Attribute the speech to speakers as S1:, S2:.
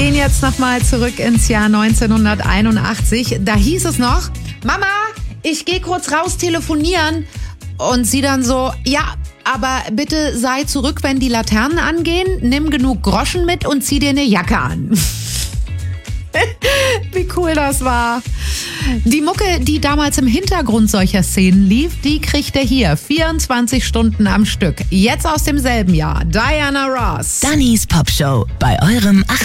S1: gehen jetzt nochmal zurück ins Jahr 1981. Da hieß es noch, Mama, ich gehe kurz raus telefonieren. Und sie dann so, ja, aber bitte sei zurück, wenn die Laternen angehen, nimm genug Groschen mit und zieh dir eine Jacke an. Wie cool das war. Die Mucke, die damals im Hintergrund solcher Szenen lief, die kriegt er hier 24 Stunden am Stück. Jetzt aus demselben Jahr. Diana Ross.
S2: Dannys Popshow bei eurem